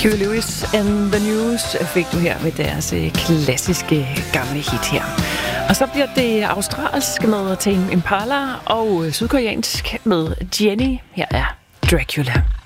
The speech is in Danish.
Huey Lewis and the News fik du her med deres klassiske gamle hit her. Og så bliver det australsk med Tame Impala og sydkoreansk med Jenny. Her er Dracula.